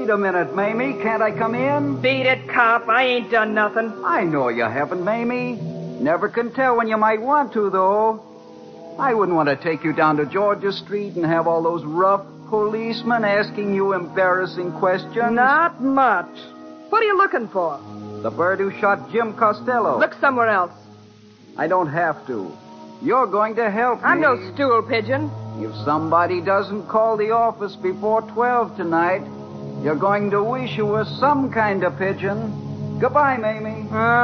Wait a minute, Mamie. Can't I come in? Beat it, cop. I ain't done nothing. I know you haven't, Mamie. Never can tell when you might want to, though. I wouldn't want to take you down to Georgia Street and have all those rough policemen asking you embarrassing questions. Not much. What are you looking for? The bird who shot Jim Costello. Look somewhere else. I don't have to. You're going to help me. I'm no stool pigeon. If somebody doesn't call the office before 12 tonight, you're going to wish you were some kind of pigeon. Goodbye, Mamie.